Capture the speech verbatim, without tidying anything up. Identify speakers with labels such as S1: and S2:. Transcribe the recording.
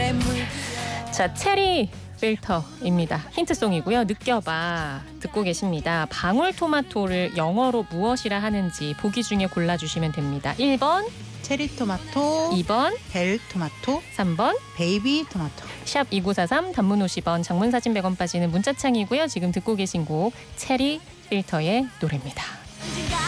S1: 자, 체리 필터입니다. 힌트송이고요. 느껴봐 듣고 계십니다. 방울토마토를 영어로 무엇이라 하는지 보기 중에 골라주시면 됩니다. 일 번
S2: 체리토마토,
S1: 이 번
S2: 벨토마토,
S1: 삼 번
S2: 베이비 토마토.
S1: 샵 이구사삼 단문 오십 원 장문사진 백 원 빠지는 문자창이고요. 지금 듣고 계신 곡 체리 필터의 노래입니다.